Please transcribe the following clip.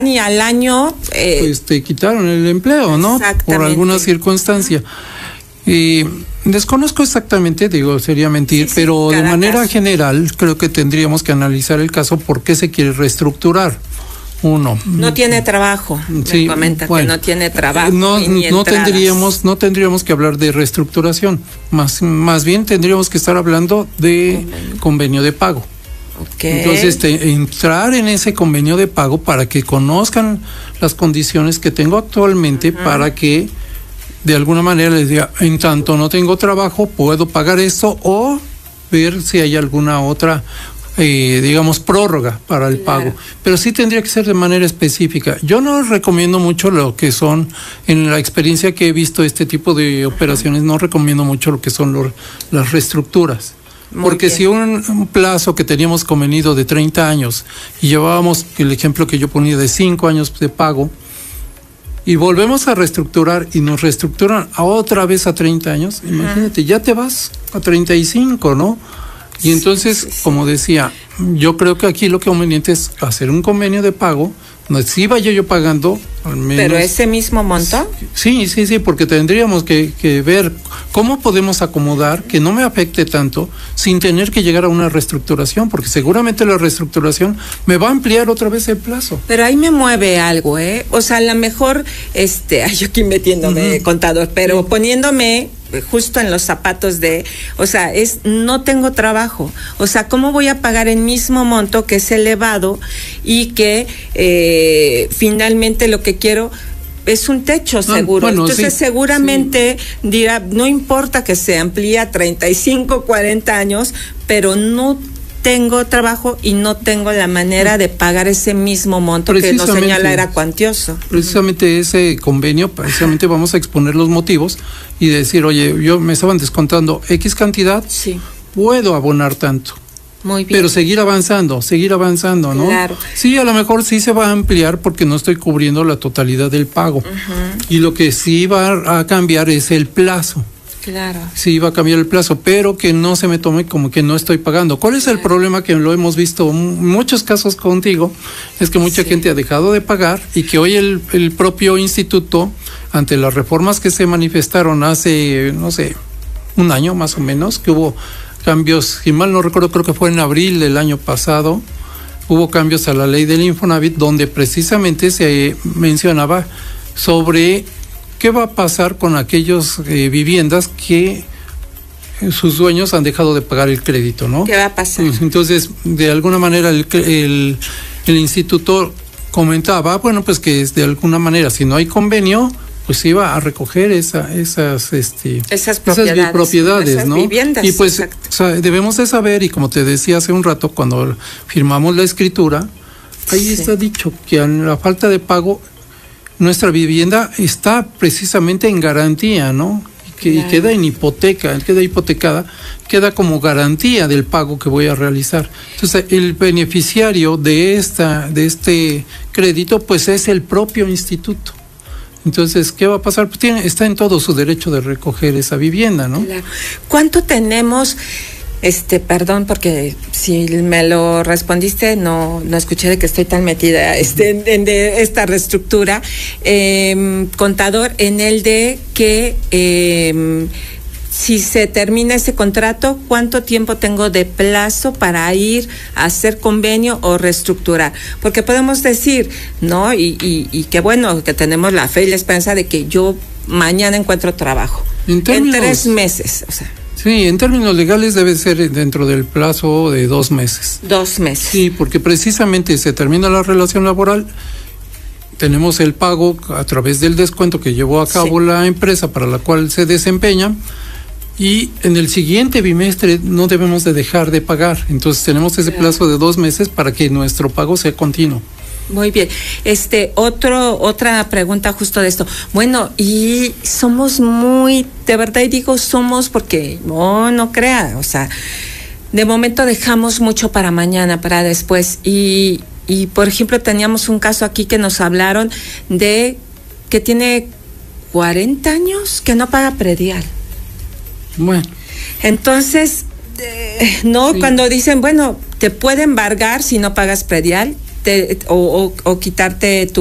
y al año pues te quitaron el empleo, ¿no? Por alguna circunstancia. Desconozco exactamente, digo, sería mentir, pero de manera general creo que tendríamos que analizar el caso por qué se quiere reestructurar. Uno, no tiene trabajo, sí, me comenta que no tiene trabajo. No tendríamos que hablar de reestructuración, más bien tendríamos que estar hablando de convenio de pago. Okay. Entonces, entrar en ese convenio de pago para que conozcan las condiciones que tengo actualmente, para que de alguna manera les diga, en tanto no tengo trabajo, puedo pagar esto, o ver si hay alguna otra digamos, prórroga para el pago, pero sí tendría que ser de manera específica. Yo no recomiendo mucho lo que son, en la experiencia que he visto este tipo de operaciones, no recomiendo mucho lo que son las reestructuras. Porque si un plazo que teníamos convenido de 30 años y llevábamos el ejemplo que yo ponía de 5 años de pago, y volvemos a reestructurar y nos reestructuran a otra vez a 30 años, imagínate, ya te vas a 35, ¿no? Y entonces, como decía, yo creo que aquí lo que conveniente es hacer un convenio de pago, donde sí vaya yo pagando al menos. ¿Pero ese mismo monto? Sí, porque tendríamos que ver cómo podemos acomodar que no me afecte tanto sin tener que llegar a una reestructuración, porque seguramente la reestructuración me va a ampliar otra vez el plazo. Pero ahí me mueve algo, o sea, a lo mejor, yo aquí metiéndome contador, pero poniéndome justo en los zapatos o sea, no tengo trabajo, o sea, ¿cómo voy a pagar el mismo monto que es elevado y que finalmente lo que quiero es un techo seguro? Entonces seguramente dirá, no importa que se amplíe a 35, 40 años, pero no tengo trabajo y no tengo la manera de pagar ese mismo monto que nos señala era cuantioso. Precisamente ese convenio, vamos a exponer los motivos y decir, oye, me estaban descontando X cantidad, puedo abonar tanto. Muy bien. Pero seguir avanzando, ¿no? Claro. Sí, a lo mejor sí se va a ampliar porque no estoy cubriendo la totalidad del pago. Y lo que sí va a cambiar es el plazo. Claro. Sí, va a cambiar el plazo, pero que no se me tome como que no estoy pagando. ¿Cuál es el problema que lo hemos visto en muchos casos contigo? Es que mucha gente ha dejado de pagar y que hoy el propio instituto, ante las reformas que se manifestaron hace, no sé, un año más o menos, que hubo cambios, si mal no recuerdo, creo que fue en abril del año pasado, hubo cambios a la ley del Infonavit donde precisamente se mencionaba sobre ¿qué va a pasar con aquellas viviendas que sus dueños han dejado de pagar el crédito, ¿no? ¿Qué va a pasar? Entonces, de alguna manera el instituto comentaba, bueno, pues que de alguna manera, si no hay convenio, pues iba a recoger esas propiedades, esas ¿no? Viviendas, y pues debemos de saber, y como te decía hace un rato, cuando firmamos la escritura, ahí está dicho que a la falta de pago, nuestra vivienda está precisamente en garantía, ¿no? Y queda en hipoteca, queda hipotecada, queda como garantía del pago que voy a realizar. Entonces, el beneficiario de este crédito, pues es el propio instituto. Entonces, ¿qué va a pasar? Pues está en todo su derecho de recoger esa vivienda, ¿no? Claro. ¿Cuánto tenemos? Perdón, porque si me lo respondiste, no escuché de que estoy tan metida en esta reestructura. Contador, en el de que si se termina ese contrato, ¿cuánto tiempo tengo de plazo para ir a hacer convenio o reestructurar? Porque podemos decir, ¿no? Y qué bueno que tenemos la fe y la esperanza de que yo mañana encuentro trabajo. En 3 meses, o sea. Sí, en términos legales debe ser dentro del plazo de 2 meses. 2 meses. Sí, porque precisamente se termina la relación laboral, tenemos el pago a través del descuento que llevó a cabo la empresa para la cual se desempeña, y en el siguiente bimestre no debemos de dejar de pagar. Entonces tenemos ese plazo de 2 meses para que nuestro pago sea continuo. Muy bien. Otra pregunta justo de esto. Bueno, y somos de verdad, y digo somos porque no crea, o sea, de momento dejamos mucho para mañana, para después. Y por ejemplo, teníamos un caso aquí que nos hablaron de que tiene 40 años que no paga predial. Bueno. Entonces, cuando dicen, bueno, te puede embargar si no pagas predial. o quitarte